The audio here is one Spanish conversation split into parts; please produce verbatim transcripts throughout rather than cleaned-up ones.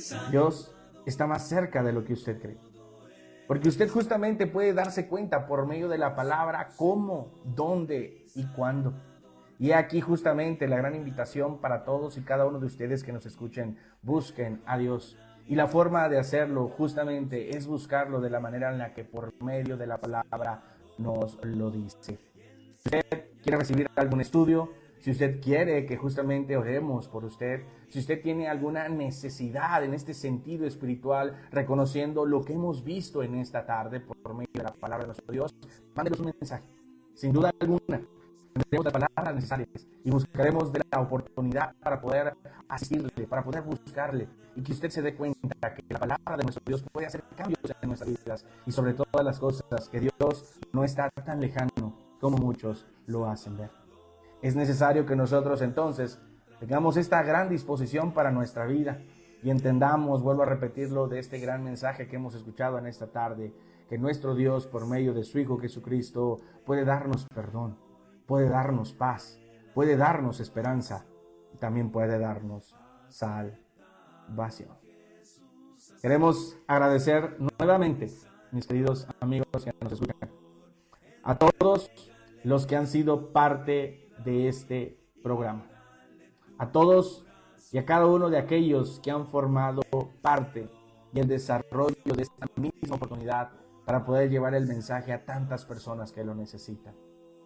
Dios está más cerca de lo que usted cree. Porque usted justamente puede darse cuenta por medio de la palabra cómo, dónde y cuándo. Y aquí justamente la gran invitación para todos y cada uno de ustedes que nos escuchen: busquen a Dios. Y la forma de hacerlo justamente es buscarlo de la manera en la que por medio de la palabra nos lo dice. Si usted quiere recibir algún estudio, si usted quiere que justamente oremos por usted, si usted tiene alguna necesidad en este sentido espiritual, reconociendo lo que hemos visto en esta tarde por medio de la palabra de nuestro Dios, mándenos un mensaje. Sin duda alguna, tendremos las palabras necesarias y buscaremos de la oportunidad para poder asistirle, para poder buscarle, y que usted se dé cuenta que la palabra de nuestro Dios puede hacer cambios en nuestras vidas, y sobre todas las cosas, que Dios no está tan lejano como muchos lo hacen ver. Es necesario que nosotros entonces tengamos esta gran disposición para nuestra vida y entendamos, vuelvo a repetirlo, de este gran mensaje que hemos escuchado en esta tarde, que nuestro Dios, por medio de su Hijo Jesucristo, puede darnos perdón, puede darnos paz, puede darnos esperanza y también puede darnos salvación. Queremos agradecer nuevamente, mis queridos amigos que nos escuchan, a todos los que han sido parte de este programa, a todos y a cada uno de aquellos que han formado parte del desarrollo de esta misma oportunidad para poder llevar el mensaje a tantas personas que lo necesitan.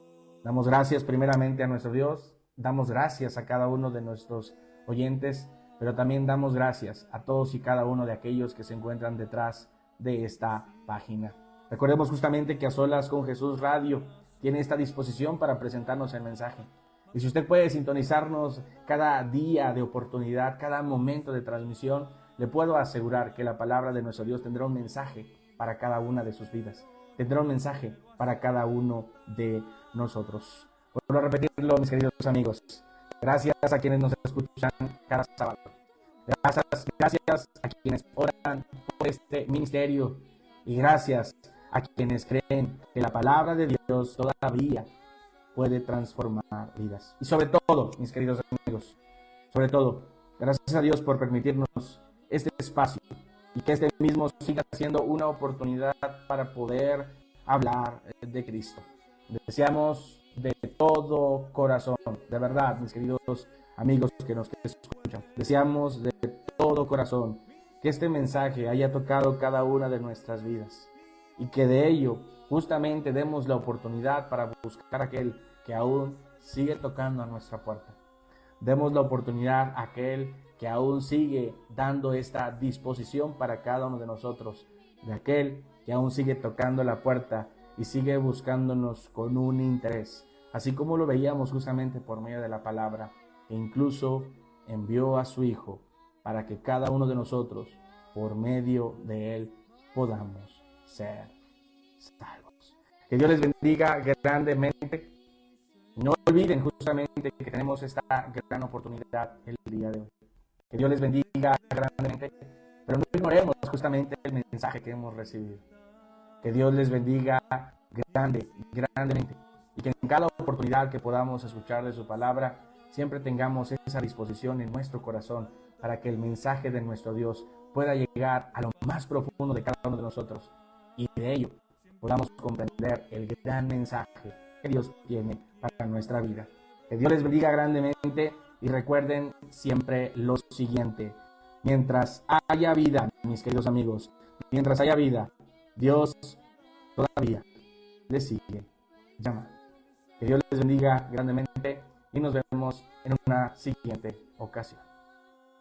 Damos gracias primeramente a nuestro Dios, damos gracias a cada uno de nuestros oyentes, pero también damos gracias a todos y cada uno de aquellos que se encuentran detrás de esta página. Recordemos justamente que A Solas con Jesús Radio tiene esta disposición para presentarnos el mensaje. Y si usted puede sintonizarnos cada día de oportunidad, cada momento de transmisión, le puedo asegurar que la palabra de nuestro Dios tendrá un mensaje para cada una de sus vidas. Tendrá un mensaje para cada uno de nosotros. Vuelvo a repetirlo, mis queridos amigos. Gracias a quienes nos escuchan cada sábado. Gracias, gracias a quienes oran por este ministerio. Y gracias a quienes creen que la palabra de Dios todavía puede transformar vidas. Y sobre todo, mis queridos amigos, sobre todo, gracias a Dios por permitirnos este espacio y que este mismo siga siendo una oportunidad para poder hablar de Cristo. Deseamos de todo corazón, de verdad, mis queridos amigos que nos escuchan, deseamos de todo corazón que este mensaje haya tocado cada una de nuestras vidas y que de ello justamente demos la oportunidad para buscar a aquel que aún sigue tocando a nuestra puerta. Demos la oportunidad a aquel que aún sigue dando esta disposición para cada uno de nosotros, de aquel que aún sigue tocando la puerta y sigue buscándonos con un interés, así como lo veíamos justamente por medio de la palabra, que incluso envió a su Hijo para que cada uno de nosotros, por medio de él, podamos ser salvos. Que Dios les bendiga grandemente. No olviden justamente que tenemos esta gran oportunidad el día de hoy. Que Dios les bendiga grandemente, pero no ignoremos justamente el mensaje que hemos recibido. Que Dios les bendiga grande, grandemente, y que en cada oportunidad que podamos escuchar de su palabra, siempre tengamos esa disposición en nuestro corazón para que el mensaje de nuestro Dios pueda llegar a lo más profundo de cada uno de nosotros, y de ello podamos comprender el gran mensaje que Dios tiene para nuestra vida. Que Dios les bendiga grandemente y recuerden siempre lo siguiente: mientras haya vida, mis queridos amigos, mientras haya vida, Dios todavía les sigue llamando. Que Dios les bendiga grandemente y nos vemos en una siguiente ocasión.